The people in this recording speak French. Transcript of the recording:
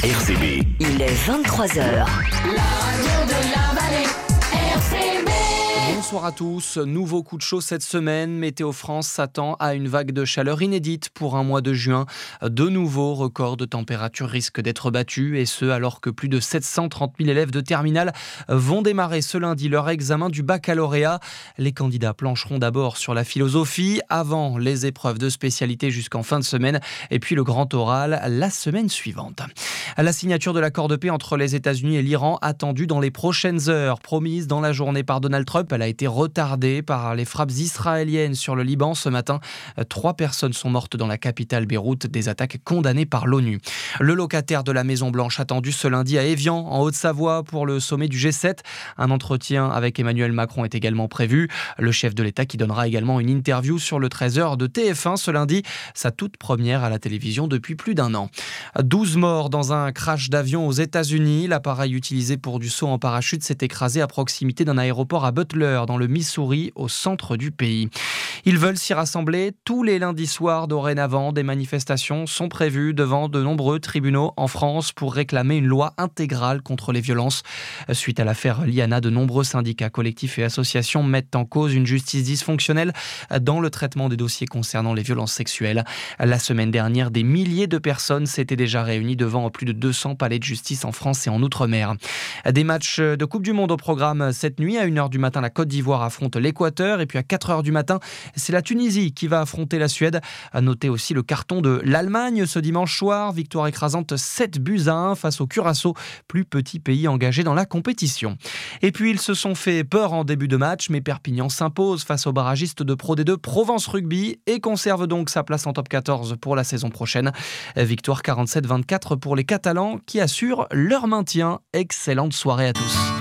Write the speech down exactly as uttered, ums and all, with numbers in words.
R C B. Il est vingt-trois heures. La radio de la vallée, R C B. Bonsoir à tous. Nouveau coup de chaud cette semaine. Météo France s'attend à une vague de chaleur inédite pour un mois de juin. De nouveaux records de température risquent d'être battus, et ce alors que plus de sept cent trente mille élèves de terminale vont démarrer ce lundi leur examen du baccalauréat. Les candidats plancheront d'abord sur la philosophie avant les épreuves de spécialité jusqu'en fin de semaine, et puis le grand oral la semaine suivante. La signature de l'accord de paix entre les États-Unis et l'Iran attendue dans les prochaines heures. Promise dans la journée par Donald Trump, elle a été retardée par les frappes israéliennes sur le Liban ce matin. Trois personnes sont mortes dans la capitale Beyrouth, des attaques condamnées par l'ONU. Le locataire de la Maison-Blanche attendu ce lundi à Évian, en Haute-Savoie, pour le sommet du G sept. Un entretien avec Emmanuel Macron est également prévu. Le chef de l'État qui donnera également une interview sur le treize heures de T F un ce lundi, sa toute première à la télévision depuis plus d'un an. douze morts dans un crash d'avion aux États-Unis. L'appareil utilisé pour du saut en parachute s'est écrasé à proximité d'un aéroport à Butler, dans le Missouri, au centre du pays. Ils veulent s'y rassembler tous les lundis soirs dorénavant. Des manifestations sont prévues devant de nombreux tribunaux en France pour réclamer une loi intégrale contre les violences. Suite à l'affaire Liana, de nombreux syndicats, collectifs et associations mettent en cause une justice dysfonctionnelle dans le traitement des dossiers concernant les violences sexuelles. La semaine dernière, des milliers de personnes s'étaient déjà réunies devant plus de deux cents palais de justice en France et en Outre-mer. Des matchs de Coupe du Monde au programme cette nuit. À une heure du matin, la Côte d'Ivoire affronte l'Équateur, et puis à quatre heures du matin, c'est la Tunisie qui va affronter la Suède. À noter aussi le carton de l'Allemagne ce dimanche soir. Victoire écrasante sept buts à un face au Curaçao, plus petit pays engagé dans la compétition. Et puis ils se sont fait peur en début de match, mais Perpignan s'impose face aux barragistes de Pro D deux Provence Rugby et conserve donc sa place en top quatorze pour la saison prochaine. Victoire quarante-sept vingt-quatre pour les Catalans qui assurent leur maintien. Excellente soirée à tous.